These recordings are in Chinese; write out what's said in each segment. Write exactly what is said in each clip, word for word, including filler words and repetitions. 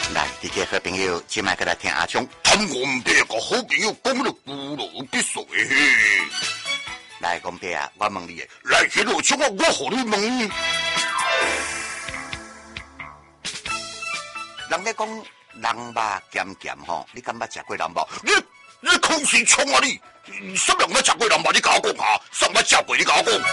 来，这个好朋友，今麦给他听阿昌， 贪我唔得个好朋友讲了古老必说的。 来，公爹啊，我问你的， 来，迄落像我我和你问， 人咧讲人肉咸咸吼，你敢捌食过人肉？ 你你空是冲啊你！什么人捌食过人肉？你甲我讲下，什么食过？你甲我讲。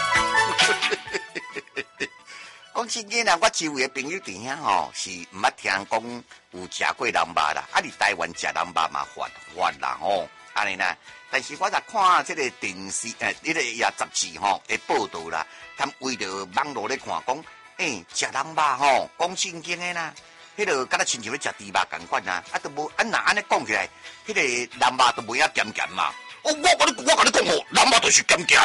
讲真紧啊，我周围的朋友伫遐吼，是毋捌听讲有食过人肉啦。啊，伫台湾食人肉嘛，发发啦吼，安尼啦。但是我若看即个电视诶，迄、呃、个也杂志吼的报道啦，他们为着网络咧看讲，诶、欸，食人肉吼，讲正经诶啦，迄、那个敢若亲像咧食猪肉共款啊，啊都无啊若安尼讲起来，迄、那个人肉都袂遐咸咸嘛。 哦，我我我甲你讲吼，人肉就是咸咸。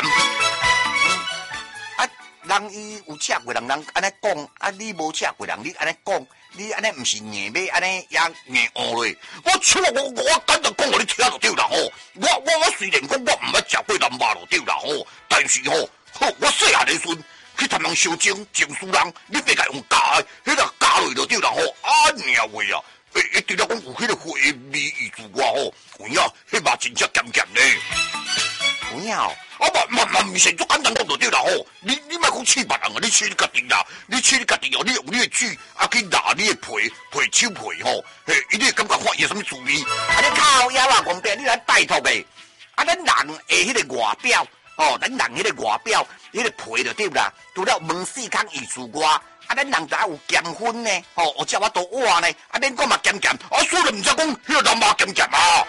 啊，人伊有食过人，人安尼讲，啊你无食过人，你安尼讲，你安尼毋是硬尾，安尼也硬乌咧。 我错我我我简单讲互你听就对啦吼。我我我虽然讲我毋捌食过人肉就对啦吼，但是吼，好我细汉的时阵去他们烧蒸情书人，你别甲用加的，迄个加落就对啦吼。啊娘喂啊！诶，一直了讲有迄个花味意思我吼，有影，迄肉真正咸咸咧。 有影哦。 啊，嘛嘛嘛，唔是足简单讲就对啦吼！你你莫讲试别人啊，你试你家己啦，你试你家己哦，你用你的嘴啊去拿你的皮皮手皮吼，嘿，伊你感觉看伊有什么滋味？ 啊，你靠腰啊，公爹，你来拜托呗！啊，咱人诶，迄个外表哦，咱人迄个外表，迄个皮就对啦，除了门四康艺术外，啊，咱人才有咸分呢，哦，我叫我多碗呢，啊，恁讲嘛咸咸， 啊，所以唔知讲迄个人肉咸咸啊。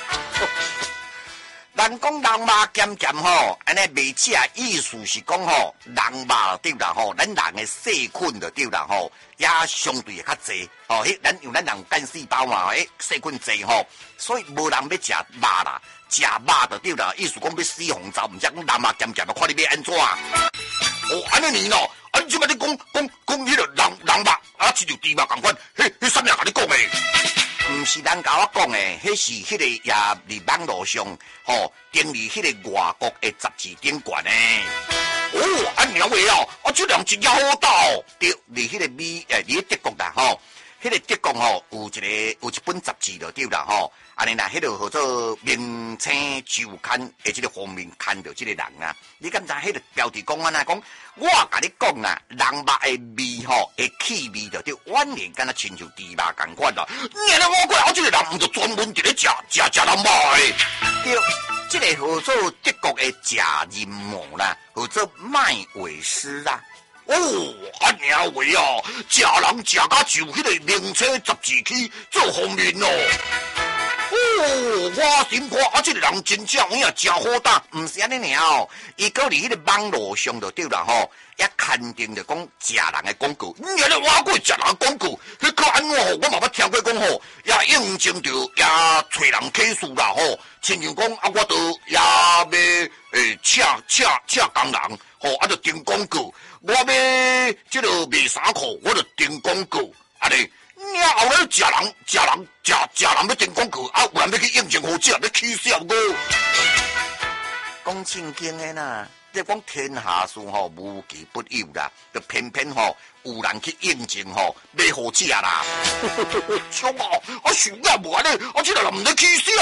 人讲人肉咸咸吼，安尼未食意思是讲吼，人肉对啦吼，咱人的细菌就对啦吼，也相对较济哦。迄咱用咱人干细胞嘛，诶，细菌济吼，所以无人要食肉啦，食肉就对啦。意思讲要死红糟，毋知讲人肉咸咸，看你要安怎？ 哦，安尼呢咯，啊，即摆你讲讲讲迄个人人肉啊，亲像猪肉共款，迄迄啥物人甲你讲诶？ 毋是人甲我讲诶，迄是迄个也伫网络上吼，登伫迄个外国诶杂志顶悬诶。 哦，安娘话啊，啊，这人真正好打哦。 对，伫迄个美诶，伫德国啦吼，迄、那个德国吼有一个有一本杂志就对啦吼，安尼啦，迄个叫做《明星周刊》诶，即个封面看到即个人啊，你敢知迄个标题讲安那讲？我甲你讲啊，人肉诶味吼，诶气味就对，完全敢若亲像猪肉共款啦。 你来我过来，我即个人毋就专门伫咧食食食人肉诶。 对，即、这个叫做德国诶假人毛啦，叫做麦维斯啦。 哦，安娘话啊，食人食甲就迄个名车杂志去做封面哦。哦，我心看啊，这个人真正有影真好打， 毋是安尼尔哦，伊搁伫迄个网络上就对啦吼，也刊登着讲食人诶广告。 你咧我过食人广告，迄个安怎吼？我嘛捌听过讲吼，也应征着也找人客诉啦吼。亲像讲啊，我都也要诶请请请工人吼，啊，就登广告。我要即个卖衫裤，我就登广告，安尼。你后来食人食人食食人要登广告，啊，有人要去应征好食，要取笑我。 讲正经诶啦，你讲天下事吼无奇不有啦，就偏偏吼有人去应征吼买好食啦。 像啊，啊想也无安尼，啊这个人唔得取笑。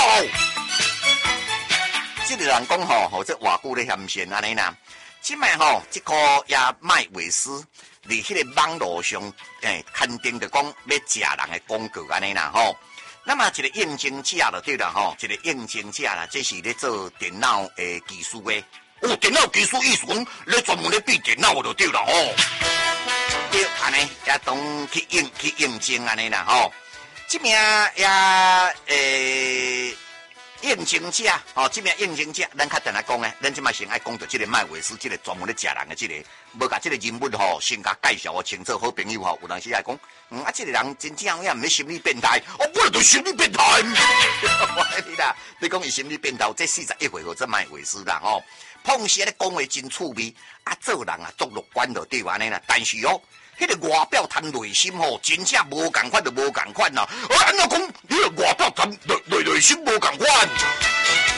这个人讲吼，或者话久咧嫌嫌安尼啦。即摆吼，即个也麦维斯伫迄个网络上诶刊登着讲要食人诶广告安尼啦吼。那么一个应征者就对啦吼，一个应征者啦，这是咧做电脑诶技术诶。 哦，电脑技术意思讲咧专门咧比电脑就对啦吼。 对，安尼也当去应去应征安尼啦吼。即名也诶。应征者，吼、哦，这名应征者，咱较定来讲诶，咱即摆先爱讲到即个麦维斯，即、这个专门咧食人诶，即、这个，无甲即个人物吼，先甲介绍我清楚，好朋友吼，有当时爱讲，嗯啊，即、这个人真正也毋是心理变态， 哦，我就是心理变态。 我你啦，你讲伊心理变态，这四十一回合这麦维斯啦吼，碰时咧讲话真趣味，啊，做人啊足乐观就对安尼啦，但是哦。迄个外表谈内心吼，真正无共款就无共款啦。啊，安怎讲？迄个外表谈内内内心无共款。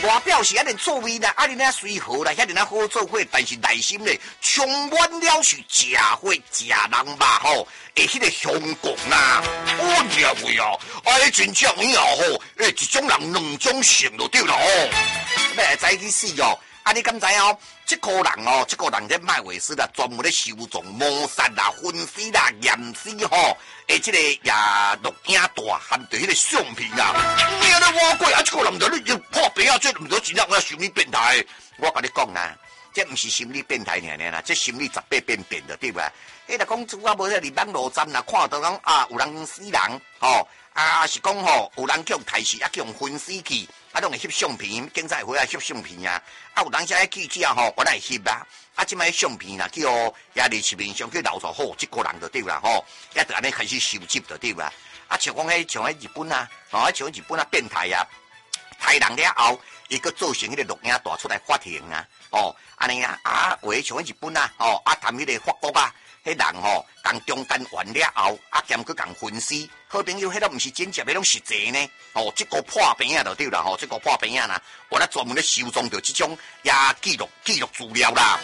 外表是安尼做味啦，啊你那随和啦，遐尼那好做伙，但是内心咧充满了是食伙食人肉吼，诶，迄个香港啦，我认为啊，啊，迄真正以后吼，诶，一种人两种性就对啦哦，要会知去死哦。啊，你敢知哦？这个人哦，这个人在卖卫斯啦，专门咧收藏谋杀啦、分尸啦、验尸吼，诶，这个也录影带含着迄个相片啊。你安尼我过啊，这个人就你破病啊，这唔得真正我心理变态。我甲你讲啦，这唔是心理变态尔尔啦，这心理十八变变的对吧？迄个讲，我无喺网络站啦，看到讲啊，有人死人吼，啊是讲吼，有人叫抬死，啊叫用分尸去。啊，拢会翕相片，警察会来翕相片啊！啊，有当时迄记者吼，我来翕啊！啊，即摆相片啦，叫也历史面上去留出好，即个人就对啦吼，也就安尼开始收集就对啦。啊，像讲迄像迄日本啊，哦，像日本啊变态啊，杀人了后，伊个做成迄个录影带出来法庭啊，哦，安尼啊，啊，为像迄日本啊，哦，啊谈迄个法国啊。迄人吼，共中间完了后，啊兼去共分尸，好朋友，迄都毋是真正，迄拢实际呢。哦，即个破病啊就对啦，吼，即个破病啊呐，我咧专门咧收藏着即种也记录记录资料啦。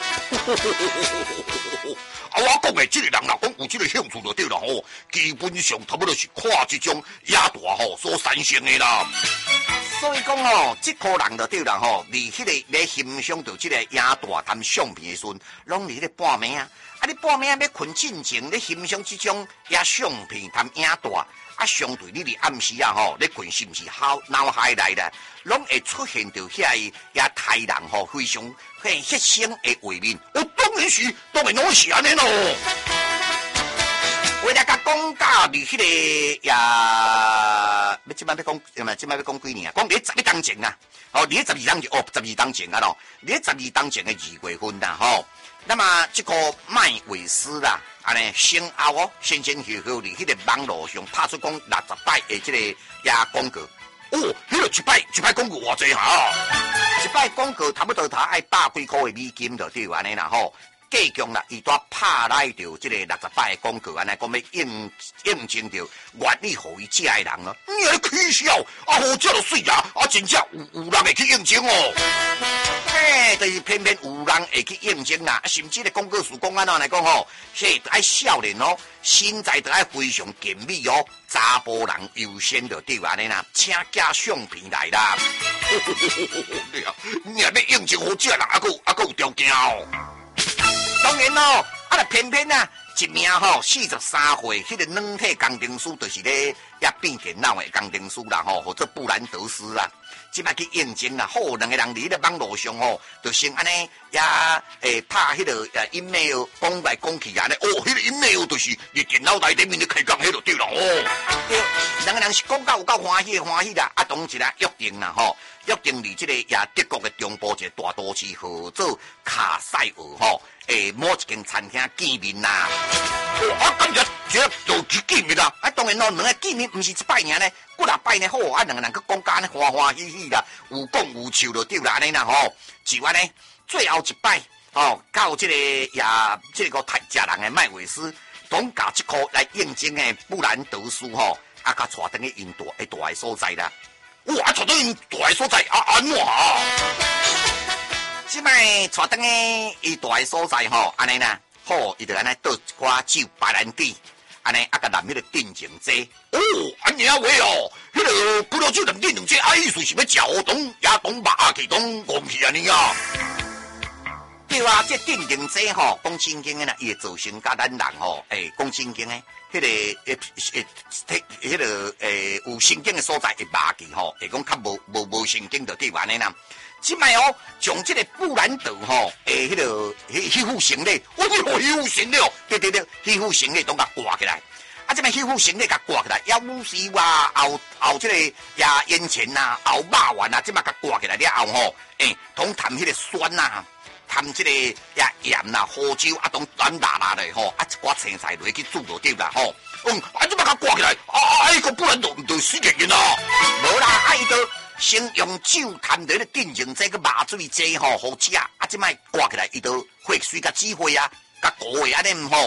啊，我讲诶，即个人若讲有即个兴趣就对啦，吼，基本上差不多是看即种野大吼所产生诶啦。所以讲吼，即个人就对啦，吼，你迄个咧欣赏着即个野大谈相片诶时阵，拢伫咧半暝啊。啊！你半暝要困进前，你欣赏这种也相片谈影带，啊，相对你伫暗时啊吼，你困是毋是好脑海内啦，拢会出现着遐也太人吼非常很血腥的画面。我当然是，当然拢是安尼咯。为了甲讲到你迄个也，要即摆要讲，唔係即擺要講幾年啊？講你十一當前啊，哦，你十二當前，哦，十二當前啊咯，你十二當前嘅二月份啦，吼。那麼這個麥維斯啦，安尼先後哦，先前後後喺迄個網絡上拍出講六十擺的這個也廣告，哦，迄個一擺一擺廣告偌濟哈，一擺廣告差不多他愛百幾塊的美金就對安尼啦吼。計強啦，伊都拍來着即個六十擺的廣告，安尼講要應應徵着願意互伊食的人咯。你安尼起笑，啊好這就水啊，啊真正有有人會去應徵哦。嘿，就是偏偏有人會去應徵啦，甚至咧廣告詞講安怎來講吼，嘿，愛少年哦，身材都愛非常健美哦，查甫人優先就對安尼啦，請假相片來啦。你啊，你啊要應徵好這人，啊個啊個有條件哦。當然咯，啊，就偏偏啊，一名吼四十三歲，迄、那個軟體工程師，就是咧也變電腦的工程師啦，吼，或者布蘭德斯啦，即擺去應徵啦，好兩個人喺個網絡上吼，就先安尼也誒拍迄個誒 email 講來講去安尼，哦，迄、那個 email 就是你電腦內底面咧開講迄就對啦，哦，對，兩個人是講到有夠歡喜歡喜啦，啊，當一啦約定啦，吼。約定離即個也德國嘅中部一個大都市合作卡塞爾吼，誒某一間餐廳見面啦。哦，啊，咁就這就去見面啦。啊，當然咯，兩個見面唔是一擺爾呢，幾若擺呢好，啊，兩個人去講家呢歡歡喜喜啦，有講有笑就對啦，安尼啦吼。就安尼，最後一擺哦，到即個也即個太食人嘅麥維斯，總教一個來應徵嘅布蘭德斯吼，啊，甲帶登去因大誒大嘅所在啦。哇！帶登因大個所在，啊安怎啊？即擺帶登去伊大個所在吼，安尼啦，好，伊就安尼倒一寡酒白蘭地，安尼啊甲淋迄個定情劑。哦，安尼啊話哦，迄、那個葡萄酒淋定情劑，啊意思是要食烏冬，也冬肉啊，其冬過唔去安尼啊。對啊，這定情劑吼，講真經嘅啦，伊會造成甲咱人吼，誒，講真經嘅。迄、那個誒誒，迄、那個誒、欸、有神經嘅所在會麻痹吼，會講較無無無神經就對安尼啦。即擺哦，將即個布蘭德吼，誒，迄個迄迄副成咧，我講迄副成咧哦，對對對，迄副成咧都甲掛起來。啊，即擺迄副成咧甲掛起來，有時話後後即個也煙錢啊，後肉丸啊，即擺甲掛起來了後吼，誒，統談迄個酸啊。談即個也鹽啦、胡椒啊，當軟辣辣咧吼，啊一寡青菜落去煮就對啦吼。嗯，啊即擺甲掛起來，啊啊伊個不然就唔就死嘅人啊。無啦，啊伊就先用酒談着迄個定情劑個麻醉劑吼好食，啊即擺掛起來伊就血水甲止血啊，甲糊嘅安尼毋好，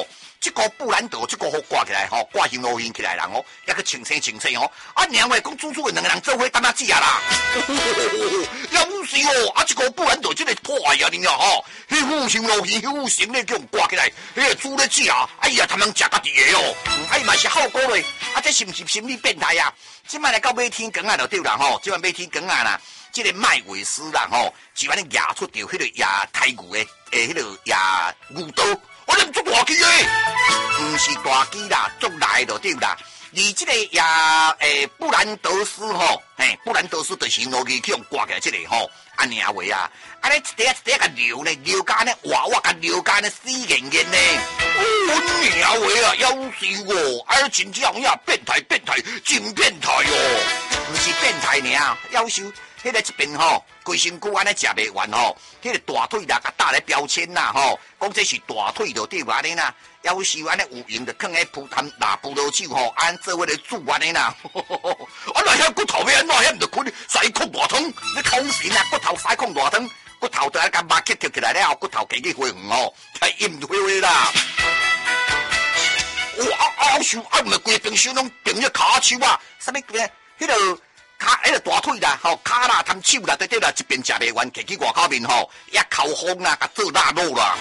这个布兰德，这个好挂起来吼，挂形路形起来人哦，也去清清清清哦。啊，娘喂，讲主主的两个人做伙担啊子啊啦，也不是哦。啊，这个布兰德这个破呀，你啊吼，迄副形路形，迄副形咧叫人挂起来，迄个猪咧食啊，哎呀，他们食家己的哦，哎嘛是好过嘞。啊，这是不是心理变态啊？即摆来到买天光啊，就对啦吼，即摆买天光啊啦。这个麦维斯啦吼，就安尼压出条迄个压太牛的诶，迄个压牛刀，我念做大机诶，唔是大机啦，做来就对啦。而这个压诶布兰德斯吼，嘿，布兰德斯就是用机去用挂起来这个吼，安尼啊话啊，安尼一块一块个流呢，流干呢，哇哇个流干呢，死严严呢，我娘话啊，要死我，哎，真正呀，变态变态，真变态哦，唔是变态尔，夭寿。迄个一边吼，规身躯安尼食袂完吼，迄个大腿啦，甲打咧标签啦吼，讲这是大腿就对安尼啦，夭寿安尼有用就放喺葡萄拿葡萄酒吼，安做伙咧煮安尼啦。啊，那遐骨头要安怎遐唔着困西控大汤，你口神啊，骨头西控大汤，骨頭就一間把棘跳起來了後，骨頭幾幾回紅哦，係陰灰灰啦。哇！啊好笑，啊唔係規冰箱攏冰咗骹手啊，啥物嘅？迄個骹迄個大腿啦，吼骹啦、攤手啦，對對啦，一邊食袂完，摕去外口面吼，一口風啦，甲做臘肉啦。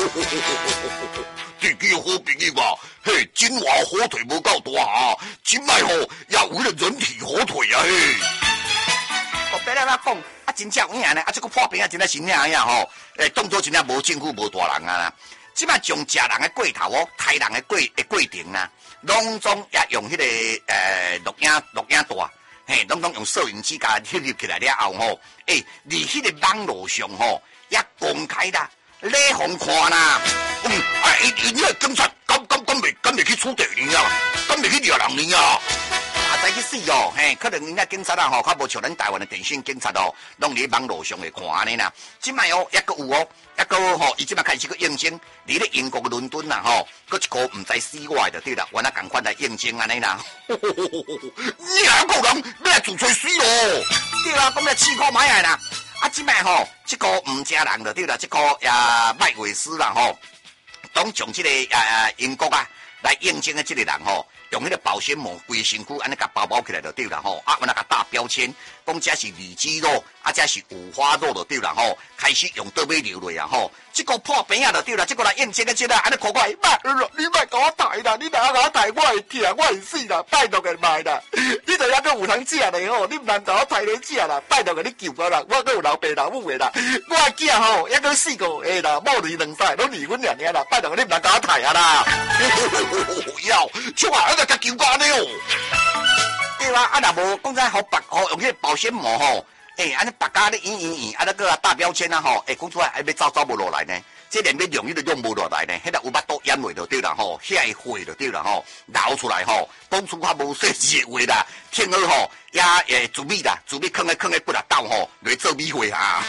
自己好朋友啊，嘿，金華火腿無夠大啊，真賣吼也有迄個人體火腿啊嘿。我別咧啦講，啊真正有影呢，啊這個破病啊真係真正呀吼，誒當作真正無政府無大人啊啦。即擺將食人嘅過頭哦，殺人嘅過嘅過程啊，攏總也用迄、那個誒、呃、錄影錄影帶，嘿，攏總用攝影機甲翕入起來了後吼，誒，佇迄個網絡上吼，也公開啦，咧互看啦，嗯，啊，因因迄個警察敢敢敢未敢未去處理你啊，敢未去抓人你啊？啊，再去死哦，嘿，可能人家警察啊吼，較無像咱台灣的電信警察哦，攏佇網絡上會看安尼啦。即擺哦，抑閣有哦。一個吼，伊即擺開始去應徵，離咧英國嘅倫敦啦吼，佫一個唔知死外就對啦，原來共款來應徵安尼啦。你兩個人要來自吹死咯？對啦，咁嚟試過買下啦。啊，即擺吼，即個唔正人就對啦，即個呀麥維斯啦吼，當從即個誒英國啊來應徵嘅即個人吼。用迄個保鮮膜規身軀安尼甲包包起來就對啦吼，啊，我那甲打標籤，講這是里脊肉，啊，這是五花肉就對啦吼，開始用倒尾流落啊吼，這個破病啊就對啦，這個來驗證嘅這個，安尼看過來，媽，你莫甲我抬啦，你若甲我抬，我會痛，我會死啦，拜託嘅賣啦，你就抑個有通食咧吼，你唔通甲我抬嚟食啦，拜託嘅你救我啦，我閣有老爸老母嘅啦，我囝吼抑個四個誒啦，某離兩曬，攏離婚兩年啦，拜託嘅你唔通甲我抬啊啦，要，像啊。甲救我呢哦，對啦，啊若無講真好白吼，用迄個保鮮膜吼，誒，安尼白家咧演演演，啊那個大標籤啊吼，誒，講出來還要走走無落來呢，這連要用迄個用無落來呢，迄個有巴肚煙味就對啦吼，遐個血就對啦吼，流出來吼，講出較無細緻個話啦，聽好吼，也誒做米啦，做米囥喺囥喺骨力鬥吼，來做米花啊，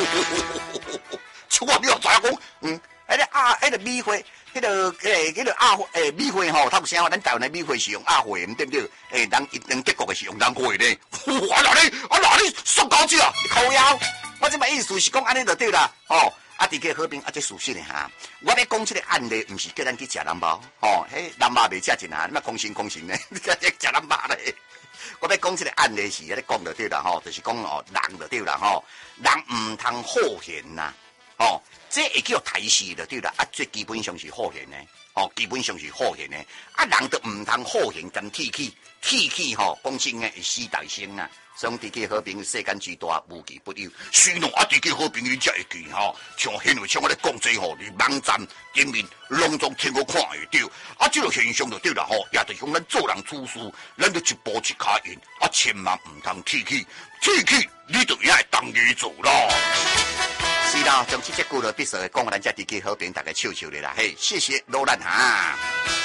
像我你又知影講，嗯，迄個啊，迄個米花。迄個誒，迄個鴨血誒米花吼，透啥？咱台灣的米花是用鴨血，對唔對？誒，人人德國嘅是用人血咧。我哪裡我哪裡塑膠子啊？你靠腰！我即擺意思是講安尼就對啦。吼，啊，佇個和平啊，這事實咧哈。我要講即個案例，唔是叫咱去食南包，吼，迄南包未食真難，乜空心空心咧，你食南包咧。我要講即個案例是，咧講就對啦，吼，就是講哦，人就對啦，吼，人唔通好閒呐，吼。這會叫台視就對啦，啊，這基本上是好閒的，哦，基本上是好閒的，啊，人都唔通好閒跟鐵氣，鐵氣吼，講真嘅會死大聲啊！所以地球和平世間之大，無奇不有。是喏，啊，地球和平你才會記吼，像現為像我咧講這吼，你網站頂面攏總聽我看會到，啊，這個現象就對啦吼，也就是講咱做人處事，咱就一步一腳印，啊，千萬唔通鐵氣，鐵氣你就也會當嘢做咯。是啦，將這隻句落必須講，咱才地球和平大家笑笑咧啦，嘿，謝謝羅蘭哈。